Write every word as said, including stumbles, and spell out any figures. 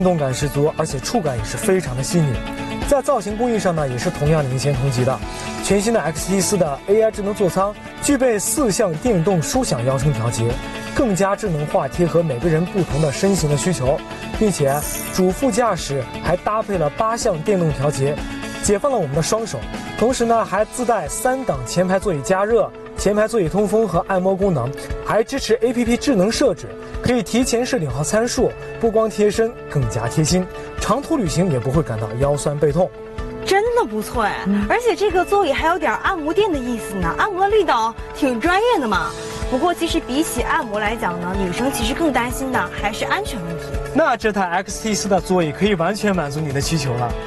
动感十足，而且触感也是非常的细腻。在造型工艺上呢，也是同样领先同级的。全新的 X T 四 的 A I 智能座舱具备四项电动舒享腰身调节，更加智能化，贴合每个人不同的身形的需求，并且主副驾驶还搭配了八项电动调节，解放了我们的双手。同时呢，还自带三档前排座椅加热、前排座椅通风和按摩功能，还支持 A P P 智能设置，可以提前设定好参数，不光贴身，更加贴心，长途旅行也不会感到腰酸背痛。 真的不错哎，嗯、而且这个座椅还有点按摩垫的意思呢，按摩力道挺专业的嘛。不过其实比起按摩来讲呢，女生其实更担心的还是安全问题。 那这台 X T 四 的座椅可以完全满足你的需求了。